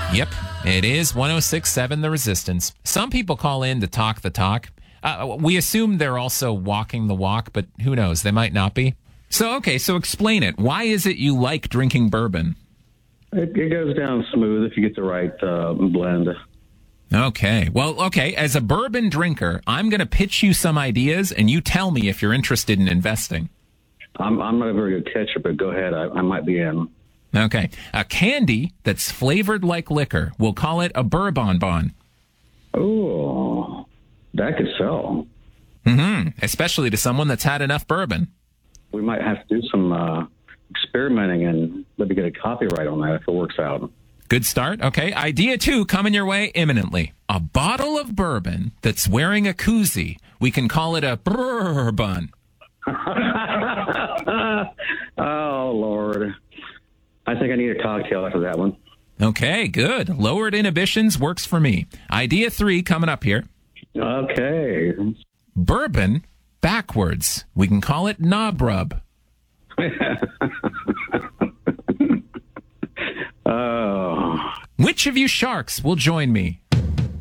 Yep, it is 106.7 The Resistance. Some people call in to talk the talk. We assume they're also walking the walk, but who knows? They might not be. So explain it. Why is it you like drinking bourbon? It goes down smooth if you get the right blend. Okay. Well, okay. As a bourbon drinker, I'm going to pitch you some ideas, and you tell me if you're interested in investing. I'm not a very good catcher, but go ahead. I might be in. Okay. A candy that's flavored like liquor. We'll call it a bourbon bon. Oh, that could sell. Mm-hmm. Especially to someone that's had enough bourbon. We might have to do some experimenting and maybe get a copyright on that if it works out. Good start. Okay. Idea 2 coming your way imminently. A bottle of bourbon that's wearing a koozie. We can call it a bourbon. Oh, Lord. I think I need a cocktail after that one. Okay, good. Lowered inhibitions works for me. Idea 3 coming up here. Okay. Bourbon backwards. We can call it knob rub. Oh. Which of you sharks will join me